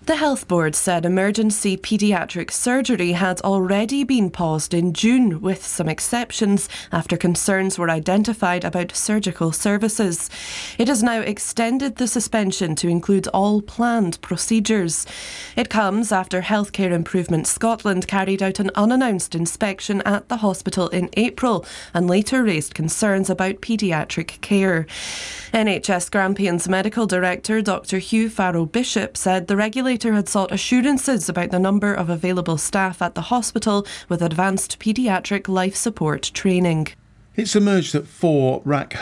The Health Board said emergency paediatric surgery had already been paused in June, with some exceptions, after concerns were identified about surgical services. It has now extended the suspension to include all planned procedures. It comes after Healthcare Improvement Scotland carried out an unannounced inspection at the hospital in April and later raised concerns about paediatric care. NHS Grampian's Medical Director Dr Hugh Farrell-Bishop said the regulator had sought assurances about the number of available staff at the hospital with advanced paediatric life support training. It's emerged that 4 RAC